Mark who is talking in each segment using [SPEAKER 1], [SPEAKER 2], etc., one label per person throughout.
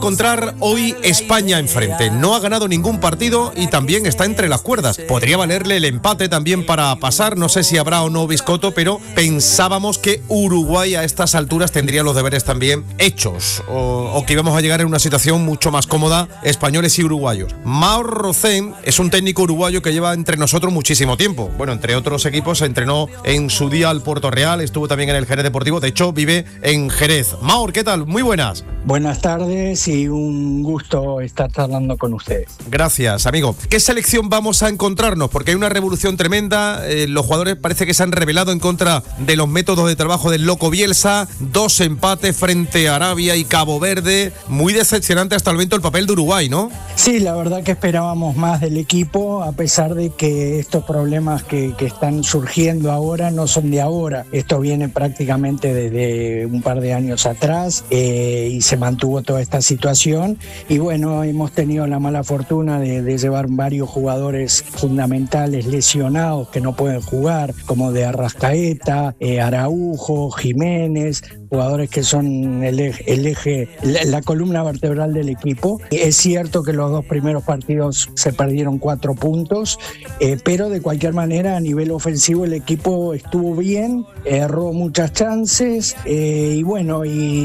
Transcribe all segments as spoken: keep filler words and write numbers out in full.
[SPEAKER 1] encontrar hoy España enfrente. No ha ganado ningún partido y también está entre las cuerdas. Podría valerle el empate también para pasar. No sé si habrá o no biscoto, pero pensábamos que Uruguay a estas alturas tendría los deberes también hechos, o, o que íbamos a llegar en una situación mucho más cómoda, españoles y uruguayos. Mauro Rocén es un técnico uruguayo que lleva entre nosotros muchísimo tiempo. Bueno, entre otros equipos se entrenó en su día al Puerto Real, estuvo también en el Jerez Deportivo, de hecho vive en Jerez. Mauro, ¿qué tal? Muy buenas.
[SPEAKER 2] Buenas tardes y un gusto estar charlando con ustedes.
[SPEAKER 1] Gracias, amigo. ¿Qué selección vamos a encontrarnos? Porque hay una revolución tremenda, eh, los jugadores parece que se han rebelado en contra de los métodos de trabajo del loco Bielsa, dos empates frente a Arabia y Cabo Verde, muy decepcionante hasta el momento el papel de Uruguay, ¿no?
[SPEAKER 2] Sí, la verdad que esperábamos más del equipo, a pesar de que estos problemas que, que están surgiendo ahora no son de ahora, esto viene prácticamente desde un par de años atrás eh, y se mantuvo toda esta situación y bueno, hemos tenido la mala fortuna de, de llevar varios jugadores fundamentales lesionados que no pueden jugar, como de Arrascaeta, eh, Araujo, Jiménez, jugadores que son el eje, el eje la, la columna vertebral del equipo. Es cierto que los dos primeros partidos se perdieron cuatro puntos, eh, pero de cualquier manera a nivel ofensivo el equipo estuvo bien, erró muchas chances eh, y bueno,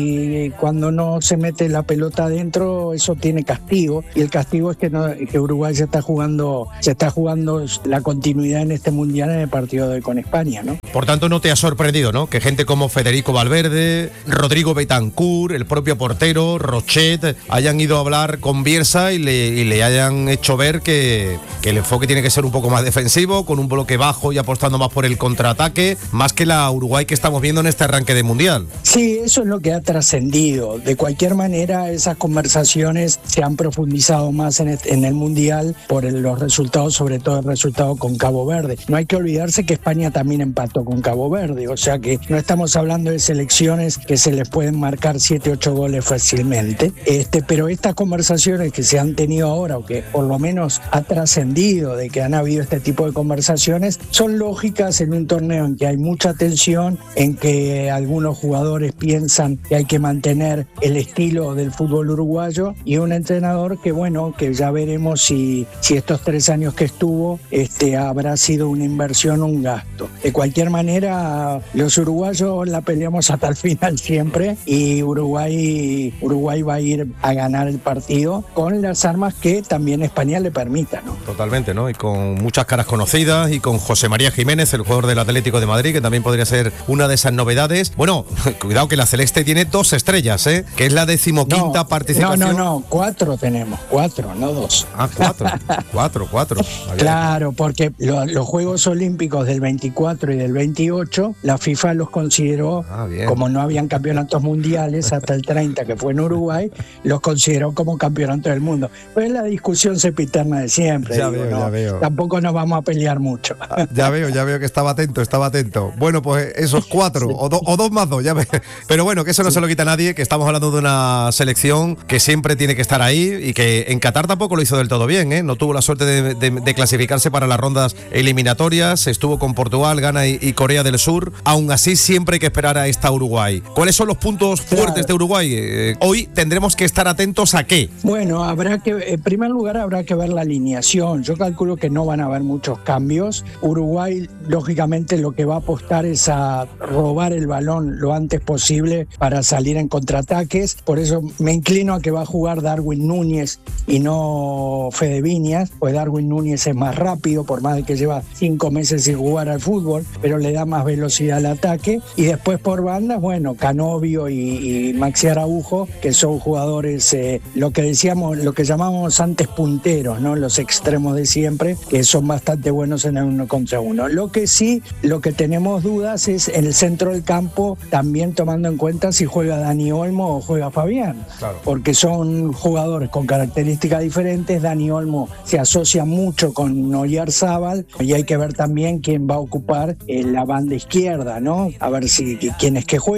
[SPEAKER 2] y cuando no se mete la pelota adentro eso tiene castigo, y el castigo es que, no, que Uruguay se está jugando se está jugando la continuidad en este mundial en el partido de con España, ¿no?
[SPEAKER 1] Por tanto, no te ha sorprendido, ¿no?, que gente como Federico Valverde, Rodrigo Betancur, el propio portero, Rochet, hayan ido a hablar con Bielsa y le, y le hayan hecho ver que, que el enfoque tiene que ser un poco más defensivo, con un bloque bajo y apostando más por el contraataque, más que la Uruguay que estamos viendo en este arranque de Mundial.
[SPEAKER 2] Sí, eso es lo que ha trascendido. De cualquier manera, esas conversaciones se han profundizado más en, este, en el Mundial por el, los resultados, sobre todo el resultado con Cabo Verde. No hay que olvidarse que España también empató con Cabo Verde, o sea que no estamos hablando de selecciones que se les pueden marcar siete, ocho goles fácilmente, este, pero estas conversaciones que se han tenido ahora, o que por lo menos ha trascendido de que han habido este tipo de conversaciones, son lógicas en un torneo en que hay mucha tensión, en que algunos jugadores piensan que hay que mantener el estilo del fútbol uruguayo, y un entrenador que bueno, que ya veremos si, si estos tres años que estuvo este, habrá sido una inversión o un gasto. De cualquier manera, los uruguayos la peleamos hasta el final siempre, y Uruguay, Uruguay va a ir a ganar el partido con las armas que también España le permita, ¿no?
[SPEAKER 1] Totalmente, ¿no? Y con muchas caras conocidas, y con José María Jiménez, el jugador del Atlético de Madrid, que también podría ser una de esas novedades. Bueno, cuidado que la celeste tiene dos estrellas, ¿eh? Que es la decimoquinta
[SPEAKER 2] no,
[SPEAKER 1] participación.
[SPEAKER 2] No, no, no, cuatro tenemos, cuatro, no dos.
[SPEAKER 1] Ah, cuatro, cuatro, cuatro.
[SPEAKER 2] Claro, porque lo, los Juegos Olímpicos del veinticuatro y del veintiocho, la FIFA los consideró, ah, como no habían campeonatos mundiales hasta el treinta, que fue en Uruguay, los consideró como campeonatos del mundo. Pues la discusión sempiterna de siempre.
[SPEAKER 1] Ya
[SPEAKER 2] digo,
[SPEAKER 1] veo,
[SPEAKER 2] ¿no?
[SPEAKER 1] ya veo.
[SPEAKER 2] Tampoco nos vamos a pelear mucho.
[SPEAKER 1] Ya veo, ya veo que estaba atento, estaba atento. Bueno, pues esos cuatro, sí. o, do, o dos más dos, ya ve. Pero bueno, que eso no sí. se lo quita a nadie, que estamos hablando de una selección que siempre tiene que estar ahí, y que en Qatar tampoco lo hizo del todo bien, ¿eh? No tuvo la suerte de, de, de clasificarse para las rondas eliminatorias, estuvo con Portugal, Ghana y, y Corea del Sur. Aún así, siempre hay que esperar a esta Uruguay. ¿Cuáles son los puntos fuertes claro. de Uruguay? Eh, hoy tendremos que estar atentos a qué.
[SPEAKER 2] Bueno, habrá que, en primer lugar, habrá que ver la alineación. Yo calculo que no van a haber muchos cambios. Uruguay, lógicamente, lo que va a apostar es a robar el balón lo antes posible para salir en contraataques. Por eso me inclino a que va a jugar Darwin Núñez y no Fede Viñas, pues Darwin Núñez es más rápido, por más de que lleva cinco meses sin jugar al fútbol, pero le da más velocidad al ataque. Y después por bandas, bueno, Canovio y, y Maxi Araujo, que son jugadores, eh, lo que decíamos, lo que llamamos antes punteros, ¿no? Los extremos de siempre, que son bastante buenos en el uno contra uno. Lo que sí, lo que tenemos dudas es en el centro del campo, también tomando en cuenta si juega Dani Olmo o juega Fabián, claro. porque son jugadores con características diferentes. Dani Olmo se asocia mucho con Oyarzábal, y hay que ver también quién va a ocupar eh, la banda izquierda, ¿no? A ver si quién es que juega.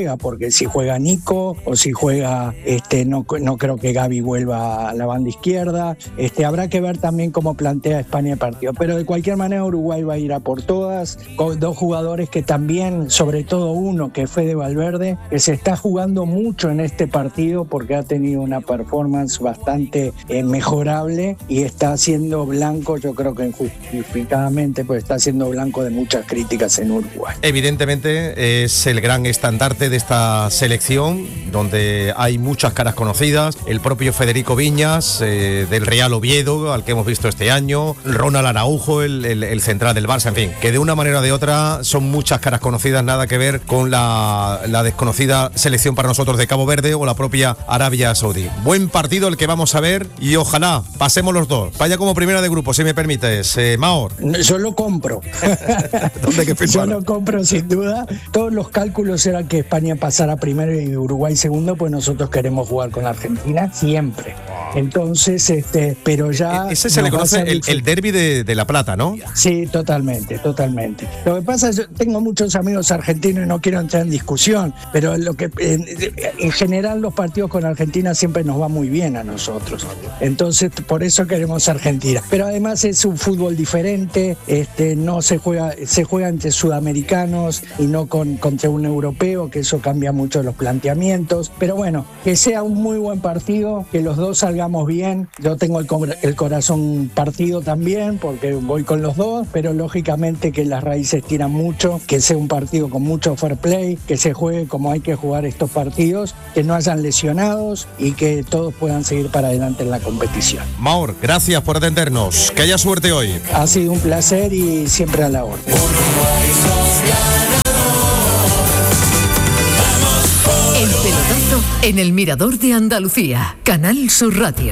[SPEAKER 2] juega, porque si juega Nico o si juega, este, no, no creo que Gavi vuelva a la banda izquierda. Este, habrá que ver también cómo plantea España el partido, pero de cualquier manera Uruguay va a ir a por todas, con dos jugadores que también, sobre todo uno que fue de Valverde, que se está jugando mucho en este partido porque ha tenido una performance bastante eh, mejorable y está siendo blanco, yo creo que injustificadamente, pues está siendo blanco de muchas críticas en Uruguay.
[SPEAKER 1] Evidentemente es el gran estandarte de esta selección, donde hay muchas caras conocidas, el propio Federico Viñas, eh, del Real Oviedo, al que hemos visto este año, Ronald Araujo, el, el, el central del Barça, en fin, que de una manera o de otra son muchas caras conocidas, nada que ver con la, la desconocida selección para nosotros de Cabo Verde o la propia Arabia Saudí. Buen partido el que vamos a ver y ojalá pasemos los dos. Vaya como primera de grupo, si me permites, eh, Maor.
[SPEAKER 2] Yo lo compro.
[SPEAKER 1] ¿Dónde que
[SPEAKER 2] Yo lo compro sin duda. Todos los cálculos eran que España pasara primero y Uruguay segundo, pues nosotros queremos jugar con Argentina siempre. Entonces, este, pero ya...
[SPEAKER 1] Ese se le conoce el, el derbi de, de La Plata, ¿no?
[SPEAKER 2] Sí, totalmente, totalmente. Lo que pasa es que yo tengo muchos amigos argentinos y no quiero entrar en discusión, pero lo que en, en general los partidos con Argentina siempre nos va muy bien a nosotros. Entonces, por eso queremos Argentina. Pero además es un fútbol diferente, este, no se juega, se juega entre sudamericanos y no con, contra un europeo, que eso cambia mucho los planteamientos. Pero bueno, que sea un muy buen partido, que los dos salgamos bien. Yo tengo el, el corazón partido también, porque voy con los dos, pero lógicamente que las raíces tiran mucho, que sea un partido con mucho fair play, que se juegue como hay que jugar estos partidos, que no hayan lesionados y que todos puedan seguir para adelante en la competición.
[SPEAKER 1] Maur, gracias por atendernos. Que haya suerte hoy.
[SPEAKER 2] Ha sido un placer y siempre a la orden.
[SPEAKER 3] El pelotazo en el Mirador de Andalucía, Canal Sur Radio.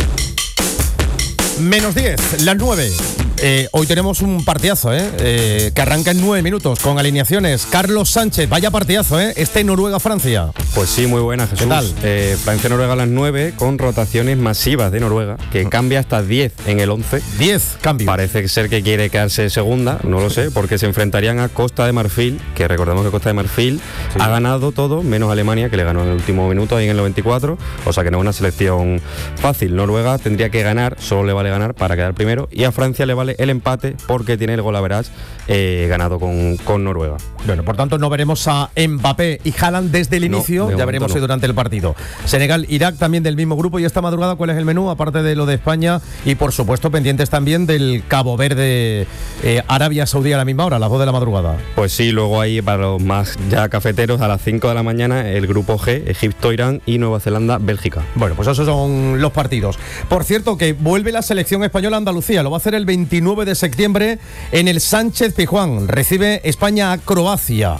[SPEAKER 1] Menos diez, las nueve. Eh, hoy tenemos un partidazo, ¿eh? Eh, que arranca en nueve minutos con alineaciones. Carlos Sánchez, vaya partidazo, ¿eh? Este Noruega-Francia.
[SPEAKER 4] Pues sí, muy buena, Jesús.
[SPEAKER 1] ¿Qué tal?
[SPEAKER 4] Eh, Francia-Noruega a las nueve, con rotaciones masivas de Noruega, que cambia hasta diez en el once.
[SPEAKER 1] diez cambios.
[SPEAKER 4] Parece ser que quiere quedarse segunda, no lo sé, porque se enfrentarían a Costa de Marfil, que recordemos que Costa de Marfil sí. ha ganado todo, menos Alemania, que le ganó en el último minuto, ahí en el noventa y cuatro, o sea que no es una selección fácil. Noruega tendría que ganar, solo le vale ganar para quedar primero, y a Francia le vale el empate porque tiene el gol average eh, ganado con, con Noruega.
[SPEAKER 1] Bueno, por tanto no veremos a Mbappé y Haaland desde el inicio, no, ya veremos no. hoy durante el partido. Senegal, Irak también del mismo grupo, y esta madrugada ¿cuál es el menú? Aparte de lo de España y por supuesto pendientes también del Cabo Verde, eh, Arabia Saudí a la misma hora, a las dos de la madrugada.
[SPEAKER 4] Pues sí, luego ahí para los más ya cafeteros a las cinco de la mañana el grupo G, Egipto, Irán y Nueva Zelanda, Bélgica.
[SPEAKER 1] Bueno, pues esos son los partidos. Por cierto, que vuelve la selección española a Andalucía, lo va a hacer el veintinueve de septiembre en el Sánchez Pizjuán. Recibe España a Croacia.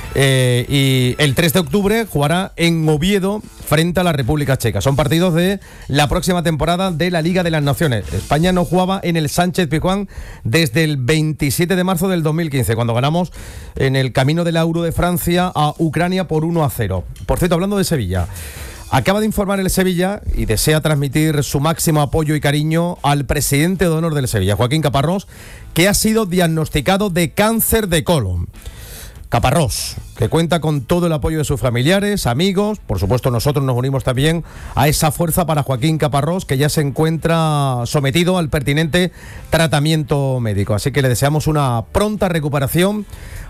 [SPEAKER 1] Eh, y el tres de octubre jugará en Oviedo frente a la República Checa. Son partidos de la próxima temporada de la Liga de las Naciones. España no jugaba en el Sánchez Pizjuán desde el veintisiete de marzo del dos mil quince, cuando ganamos en el camino del Euro de Francia a Ucrania por uno a cero. Por cierto, hablando de Sevilla, acaba de informar el Sevilla y desea transmitir su máximo apoyo y cariño al presidente de honor del Sevilla, Joaquín Caparrós, que ha sido diagnosticado de cáncer de colon. Caparrós, que cuenta con todo el apoyo de sus familiares, amigos, por supuesto nosotros nos unimos también a esa fuerza para Joaquín Caparrós, que ya se encuentra sometido al pertinente tratamiento médico. Así que le deseamos una pronta recuperación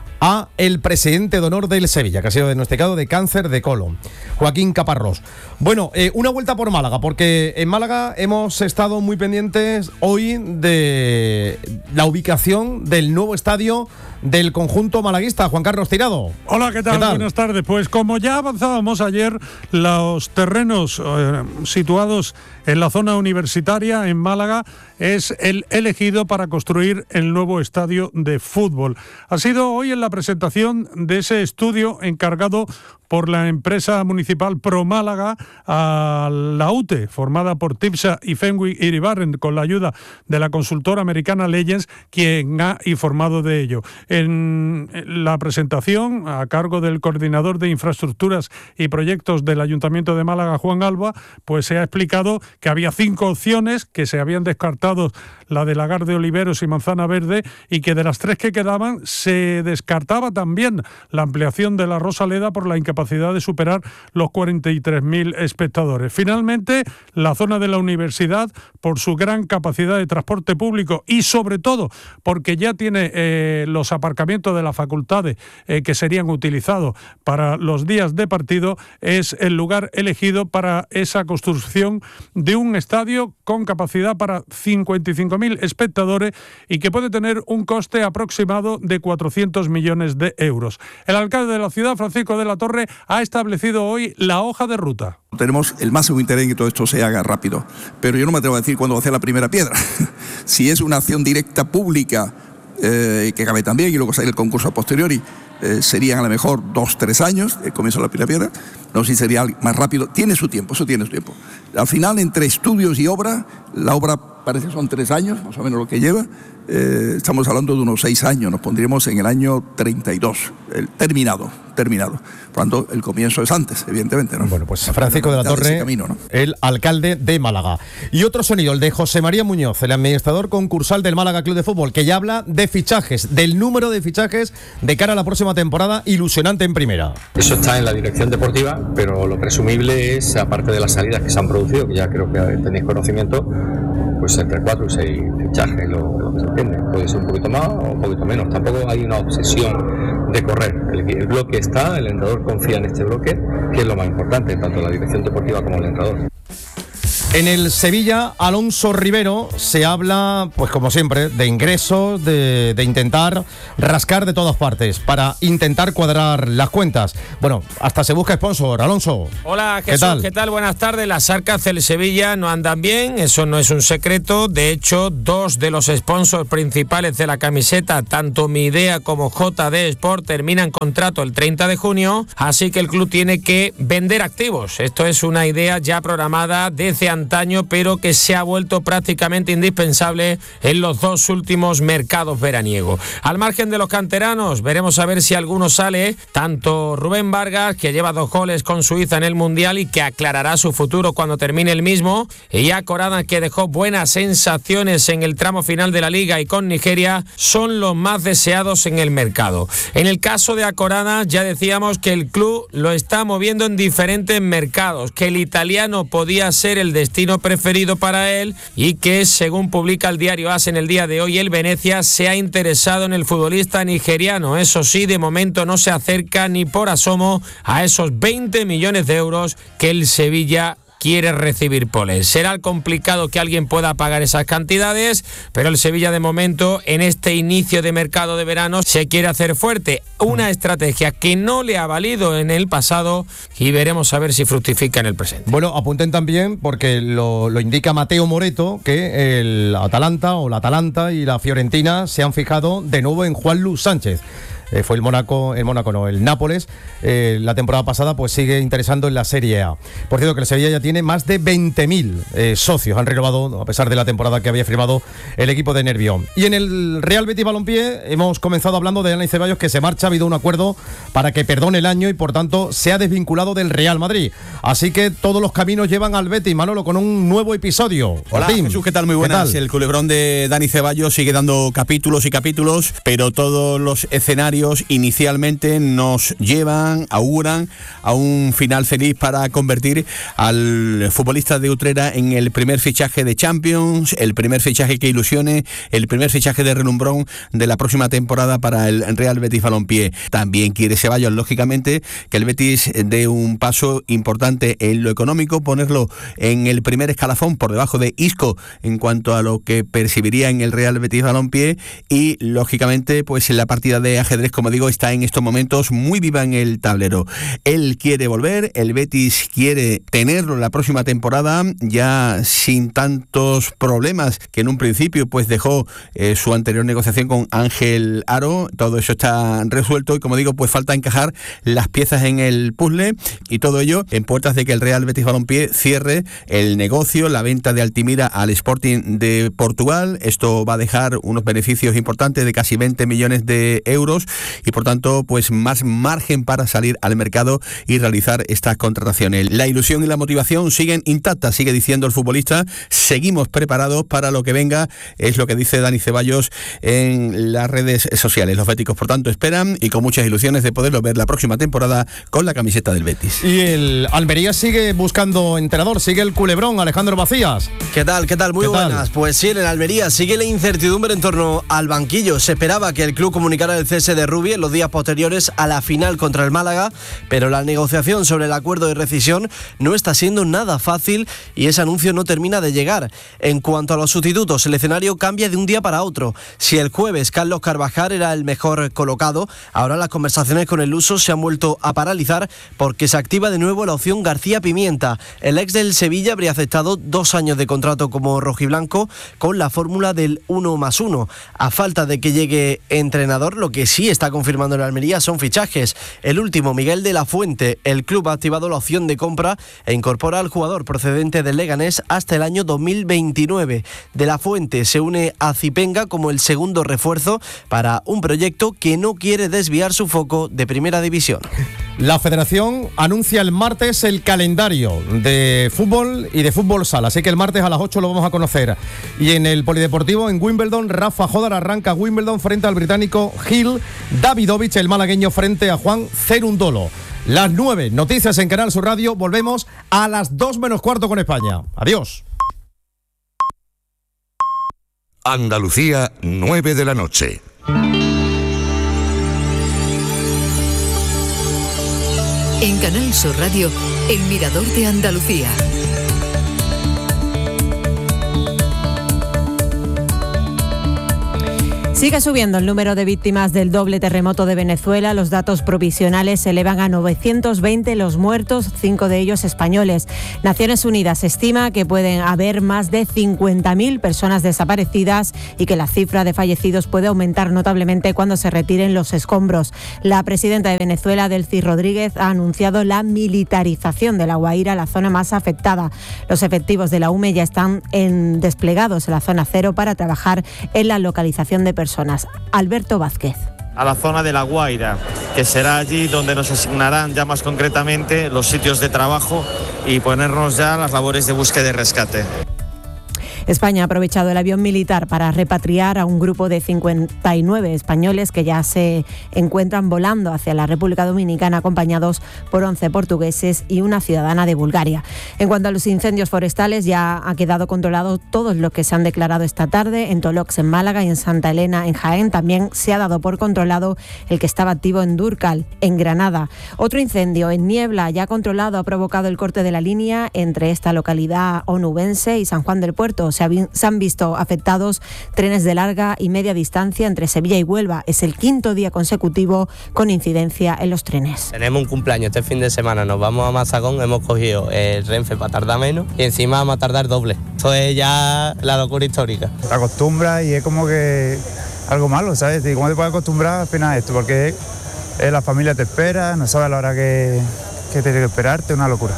[SPEAKER 1] a el presidente de honor del Sevilla, que ha sido diagnosticado de cáncer de colon, Joaquín Caparrós. Bueno, eh, una vuelta por Málaga, porque en Málaga hemos estado muy pendientes hoy de la ubicación del nuevo estadio del conjunto malaguista. Juan Carlos Tirado.
[SPEAKER 5] Hola, ¿qué tal? ¿Qué tal? Buenas tardes. Pues como ya avanzábamos ayer, los terrenos eh, situados en la zona universitaria en Málaga es el elegido para construir el nuevo estadio de fútbol. Ha sido hoy en la presentación de ese estudio encargado por la empresa municipal Pro Málaga a la U T E, formada por Tipsa y Fenwick Iribarren, con la ayuda de la consultora americana Legends, quien ha informado de ello. En la presentación, a cargo del coordinador de infraestructuras y proyectos del Ayuntamiento de Málaga, Juan Alba, pues se ha explicado que había cinco opciones, que se habían descartado la de Lagar de Oliveros y Manzana Verde, y que de las tres que quedaban se descartaba también la ampliación de la Rosaleda por la incapacidad capacidad de superar los cuarenta y tres mil espectadores. Finalmente, la zona de la universidad, por su gran capacidad de transporte público y sobre todo porque ya tiene eh, los aparcamientos de las facultades eh, que serían utilizados para los días de partido, es el lugar elegido para esa construcción de un estadio con capacidad para cincuenta y cinco mil espectadores y que puede tener un coste aproximado de cuatrocientos millones de euros. El alcalde de la ciudad, Francisco de la Torre, ha establecido hoy la hoja de ruta.
[SPEAKER 6] Tenemos el máximo interés en que todo esto se haga rápido, pero yo no me atrevo a decir cuándo va a hacer la primera piedra. Si es una acción directa pública, eh, que cabe también, y luego sale el concurso a posteriori, eh, serían a lo mejor dos, tres años, el comienzo de la primera piedra. No sé si sería más rápido. Tiene su tiempo, eso tiene su tiempo. Al final, entre estudios y obra, la obra parece que son tres años, más o menos lo que lleva. Eh, estamos hablando de unos seis años, nos pondríamos en el año treinta y dos, el terminado, terminado. Por lo tanto, el comienzo es antes, evidentemente, ¿no?
[SPEAKER 1] Bueno, pues Francisco de la Torre, camino, ¿no? El alcalde de Málaga. Y otro sonido, el de José María Muñoz, el administrador concursal del Málaga Club de Fútbol, que ya habla de fichajes, del número de fichajes de cara a la próxima temporada, ilusionante en primera.
[SPEAKER 7] Eso está en la dirección deportiva, pero lo presumible es, aparte de las salidas que se han producido, que ya creo que tenéis conocimiento, pues entre cuatro y seis fichajes, lo, lo que se entiende. Puede ser un poquito más o un poquito menos. Tampoco hay una obsesión de correr. El, el bloque está, el entrenador confía en este bloque, que es lo más importante, tanto la dirección deportiva como el entrenador.
[SPEAKER 1] En el Sevilla, Alonso Rivero, se habla, pues como siempre, de ingresos, de, de intentar rascar de todas partes para intentar cuadrar las cuentas. Bueno, hasta se busca sponsor. Alonso.
[SPEAKER 8] Hola, Jesús,
[SPEAKER 1] ¿qué tal?
[SPEAKER 8] ¿Qué tal? Buenas tardes. Las arcas del Sevilla no andan bien, eso no es un secreto. De hecho, dos de los sponsors principales de la camiseta, tanto Mi Idea como J D Sport, terminan contrato el treinta de junio, así que el club tiene que vender activos. Esto es una idea ya programada desde antes antaño, pero que se ha vuelto prácticamente indispensable en los dos últimos mercados veraniegos. Al margen de los canteranos, veremos a ver si alguno sale, tanto Rubén Vargas, que lleva dos goles con Suiza en el Mundial y que aclarará su futuro cuando termine el mismo, y a Corada, que dejó buenas sensaciones en el tramo final de la Liga y con Nigeria, son los más deseados en el mercado. En el caso de Acorada, ya decíamos que el club lo está moviendo en diferentes mercados, que el italiano podía ser el destino preferido para él y que, según publica el diario AS en el día de hoy, el Venecia se ha interesado en el futbolista nigeriano. Eso sí, de momento no se acerca ni por asomo a esos veinte millones de euros que el Sevilla quiere recibir por él. Será complicado que alguien pueda pagar esas cantidades, pero el Sevilla de momento, en este inicio de mercado de verano, se quiere hacer fuerte. Una estrategia que no le ha valido en el pasado y veremos a ver si fructifica en el presente.
[SPEAKER 1] Bueno, apunten también, porque lo, lo indica Mateo Moreto, que el Atalanta o la Atalanta y la Fiorentina se han fijado de nuevo en Juanlu Sánchez. Eh, fue el Mónaco, el Mónaco no, el Nápoles, eh, la temporada pasada, pues sigue interesando en la Serie A. Por cierto, que el Sevilla ya tiene más de veinte mil eh, socios, han renovado a pesar de la temporada que había firmado el equipo de Nervión. Y en el Real Betis Balompié hemos comenzado hablando de Dani Ceballos, que se marcha, ha habido un acuerdo para que perdone el año y por tanto se ha desvinculado del Real Madrid. Así que todos los caminos llevan al Betis, Manolo, con un nuevo episodio.
[SPEAKER 9] Hola,
[SPEAKER 1] Martín,
[SPEAKER 9] Jesús, ¿qué tal? Muy buenas.
[SPEAKER 1] tal?
[SPEAKER 9] El culebrón de Dani Ceballos sigue dando capítulos y capítulos, pero todos los escenarios inicialmente nos llevan, auguran a un final feliz para convertir al futbolista de Utrera en el primer fichaje de Champions, el primer fichaje que ilusione, el primer fichaje de relumbrón de la próxima temporada para el Real Betis Balompié. También quiere Ceballos, lógicamente, que el Betis dé un paso importante en lo económico, ponerlo en el primer escalafón por debajo de Isco en cuanto a lo que percibiría en el Real Betis Balompié y, lógicamente, pues en la partida de ajedrez, como digo, está en estos momentos muy viva en el tablero. Él quiere volver, el Betis quiere tenerlo la próxima temporada, ya sin tantos problemas que en un principio pues dejó eh, su anterior negociación con Ángel Aro. Todo eso está resuelto y, como digo, pues falta encajar las piezas en el puzzle y todo ello en puertas de que el Real Betis Balompié cierre el negocio, la venta de Altimira al Sporting de Portugal. Esto va a dejar unos beneficios importantes de casi veinte millones de euros y por tanto pues más margen para salir al mercado y realizar estas contrataciones. La ilusión y la motivación siguen intactas, sigue diciendo el futbolista, seguimos preparados para lo que venga, es lo que dice Dani Ceballos en las redes sociales. Los béticos por tanto esperan y con muchas ilusiones de poderlo ver la próxima temporada con la camiseta del Betis.
[SPEAKER 1] Y el Almería sigue buscando entrenador, sigue el culebrón. Alejandro Vacías.
[SPEAKER 10] ¿Qué tal? ¿Qué tal? Muy
[SPEAKER 1] ¿Qué
[SPEAKER 10] buenas.
[SPEAKER 1] tal?
[SPEAKER 10] Pues sí, en el Almería sigue la incertidumbre en torno al banquillo. Se esperaba que el club comunicara el cese de Rubi en los días posteriores a la final contra el Málaga, pero la negociación sobre el acuerdo de rescisión no está siendo nada fácil y ese anuncio no termina de llegar. En cuanto a los sustitutos, el escenario cambia de un día para otro. Si el jueves Carlos Carvajal era el mejor colocado, ahora las conversaciones con el luso se han vuelto a paralizar porque se activa de nuevo la opción García Pimienta. El ex del Sevilla habría aceptado dos años de contrato como rojiblanco con la fórmula del uno más uno. A falta de que llegue entrenador, lo que sí está confirmando en Almería son fichajes. El último, Miguel de la Fuente. El club ha activado la opción de compra e incorpora al jugador procedente del Leganés hasta el año dos mil veintinueve. De la Fuente se une a Zipenga como el segundo refuerzo para un proyecto que no quiere desviar su foco de Primera División.
[SPEAKER 1] La Federación anuncia el martes el calendario de fútbol y de fútbol sala, así que el martes a las ocho lo vamos a conocer. Y en el Polideportivo, en Wimbledon, Rafa Jodar arranca Wimbledon frente al británico Gil Davidovich, el malagueño frente a Juan Cerundolo. Las nueve, noticias en Canal Sur Radio, volvemos a las dos menos cuarto con España. Adiós.
[SPEAKER 11] Andalucía, nueve de la noche.
[SPEAKER 3] En Canal Sur Radio, El Mirador de Andalucía.
[SPEAKER 12] Sigue subiendo el número de víctimas del doble terremoto de Venezuela. Los datos provisionales se elevan a novecientos veinte los muertos, cinco de ellos españoles. Naciones Unidas estima que pueden haber más de cincuenta mil personas desaparecidas y que la cifra de fallecidos puede aumentar notablemente cuando se retiren los escombros. La presidenta de Venezuela, Delcy Rodríguez, ha anunciado la militarización de La Guaira, la zona más afectada. Los efectivos de la U M E ya están en, desplegados en la zona cero para trabajar en la localización de personas. Alberto Vázquez.
[SPEAKER 13] A la zona de La Guaira, que será allí donde nos asignarán ya más concretamente los sitios de trabajo y ponernos ya a las labores de búsqueda y rescate.
[SPEAKER 12] España ha aprovechado el avión militar para repatriar a un grupo de cincuenta y nueve españoles que ya se encuentran volando hacia la República Dominicana, acompañados por once portugueses y una ciudadana de Bulgaria. En cuanto a los incendios forestales, ya ha quedado controlado todos los que se han declarado esta tarde en Tolox, en Málaga, y en Santa Elena, en Jaén. También se ha dado por controlado el que estaba activo en Dúrcal, en Granada. Otro incendio en Niebla, ya controlado, ha provocado el corte de la línea entre esta localidad onubense y San Juan del Puerto. Se, se han visto afectados trenes de larga y media distancia entre Sevilla y Huelva. Es el quinto día consecutivo con incidencia en los trenes.
[SPEAKER 14] Tenemos un cumpleaños este fin de semana, nos vamos a Mazagón, hemos cogido el Renfe para tardar menos y encima vamos a tardar doble. Esto es ya la locura histórica.
[SPEAKER 15] Te acostumbras y es como que algo malo, ¿sabes? ¿Y cómo te puedes acostumbrar al final a esto? Porque eh, la familia te espera, no sabes a la hora que, que tiene que esperarte, una locura.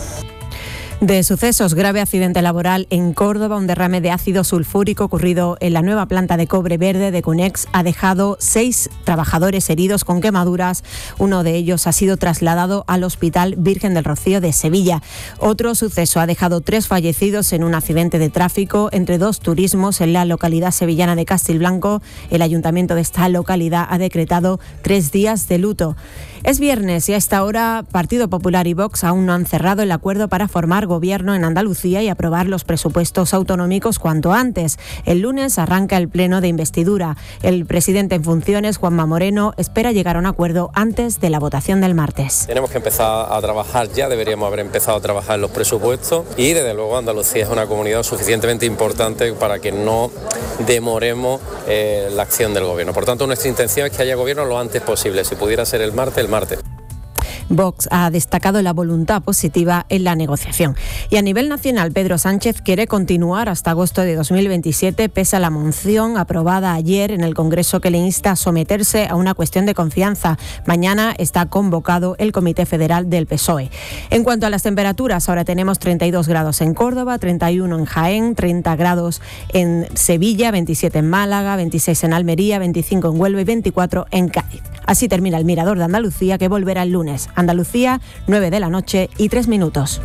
[SPEAKER 12] De sucesos, grave accidente laboral en Córdoba. Un derrame de ácido sulfúrico ocurrido en la nueva planta de cobre verde de Cunex ha dejado seis trabajadores heridos con quemaduras. Uno de ellos ha sido trasladado al Hospital Virgen del Rocío de Sevilla. Otro suceso ha dejado tres fallecidos en un accidente de tráfico entre dos turismos en la localidad sevillana de Castilblanco. El ayuntamiento de esta localidad ha decretado tres días de luto. Es viernes y a esta hora Partido Popular y Vox aún no han cerrado el acuerdo para formar gobierno en Andalucía y aprobar los presupuestos autonómicos cuanto antes. El lunes arranca el pleno de investidura. El presidente en funciones, Juanma Moreno, espera llegar a un acuerdo antes de la votación del martes.
[SPEAKER 16] Tenemos que empezar a trabajar ya, deberíamos haber empezado a trabajar en los presupuestos y desde luego Andalucía es una comunidad suficientemente importante para que no demoremos eh, la acción del gobierno. Por tanto, nuestra intención es que haya gobierno lo antes posible. Si pudiera ser el martes, el martes.
[SPEAKER 12] Vox ha destacado la voluntad positiva en la negociación. Y a nivel nacional, Pedro Sánchez quiere continuar hasta agosto de dos mil veintisiete, pese a la moción aprobada ayer en el Congreso que le insta a someterse a una cuestión de confianza. Mañana está convocado el Comité Federal del P S O E. En cuanto a las temperaturas, ahora tenemos treinta y dos grados en Córdoba, treinta y uno en Jaén, treinta grados en Sevilla, veintisiete en Málaga, veintiséis en Almería, veinticinco en Huelva y veinticuatro en Cádiz. Así termina el Mirador de Andalucía, que volverá el lunes. Andalucía, nueve de la noche y tres minutos.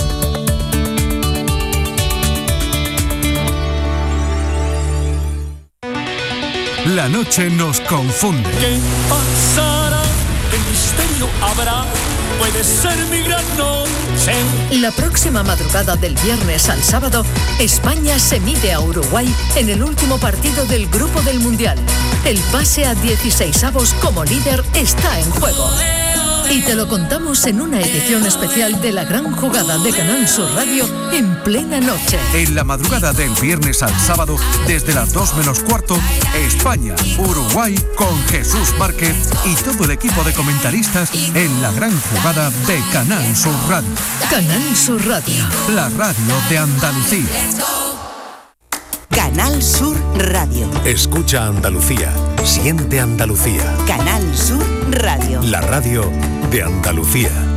[SPEAKER 17] La noche nos confunde.
[SPEAKER 18] ¿Qué pasará? ¿Qué misterio habrá? Puede ser mi gran noche.
[SPEAKER 3] La próxima madrugada del viernes al sábado, España se mide a Uruguay en el último partido del Grupo del Mundial. El pase a dieciseisavos como líder está en juego. Y te lo contamos en una edición especial de La Gran Jugada de Canal Sur Radio en plena noche.
[SPEAKER 17] En la madrugada del viernes al sábado, desde las dos menos cuarto, España, Uruguay, con Jesús Márquez y todo el equipo de comentaristas en La Gran Jugada de Canal Sur Radio.
[SPEAKER 3] Canal Sur Radio.
[SPEAKER 17] La radio de Andalucía.
[SPEAKER 19] Canal Sur Radio.
[SPEAKER 11] Escucha Andalucía. Siente Andalucía.
[SPEAKER 19] Canal Sur Radio.
[SPEAKER 11] La radio de Andalucía.